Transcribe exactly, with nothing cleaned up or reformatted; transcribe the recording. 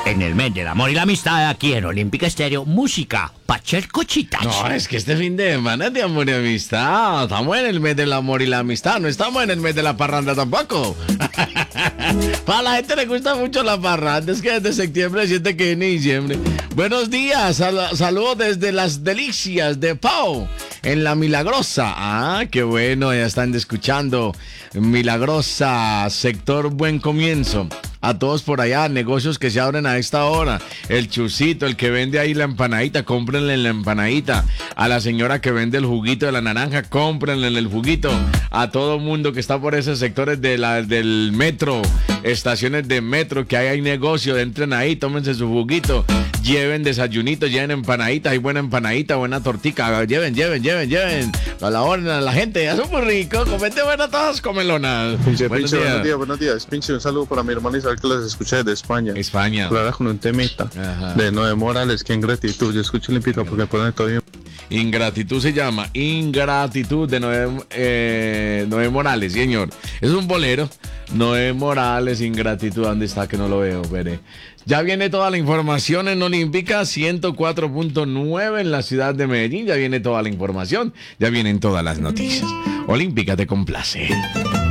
En el mes del amor y la amistad, aquí en Olímpica Estéreo, música, Pacheco Chitachi. No, es que este fin de semana es de amor y amistad. Estamos en el mes del amor y la amistad. No estamos en el mes de la parranda tampoco. Para la gente le gusta mucho la parranda. Es que desde septiembre siente que viene diciembre. Buenos días. Sal- saludos desde las delicias de Pau, en La Milagrosa. Ah, qué bueno. Ya están escuchando. Milagrosa, sector Buen Comienzo. A todos por allá, negocios que se abren a esta hora. El Chusito, el que vende ahí la empanadita, cómprenle la empanadita. A la señora que vende el juguito de la naranja, cómprenle el juguito. A todo mundo que está por esos sectores de la, del metro, estaciones de metro, que hay, hay negocio, entren ahí, tómense su juguito. Lleven desayunito, lleven empanadita, hay buena empanadita, buena tortica. Lleven, lleven, lleven, lleven. A la hora, la gente, ya son muy ricos. Comete buenas todas comelonas. Pinche, Buenos pinche, días. buenos días, buenos días. Pinche, un saludo para mi hermana Isabel que las escucha desde España. España. Hablar con un temita Ajá. de Noé Morales, que en gratitud. Yo escucho limpito porque ponen todo bien. Ingratitud se llama, Ingratitud de Noé, eh, Noé Morales, señor. Es un bolero. Noé Morales, Ingratitud, ¿dónde está? Que no lo veo, veré. Ya viene toda la información en Olímpica ciento cuatro punto nueve en la ciudad de Medellín. Ya viene toda la información, ya vienen todas las noticias. Olímpica te complace.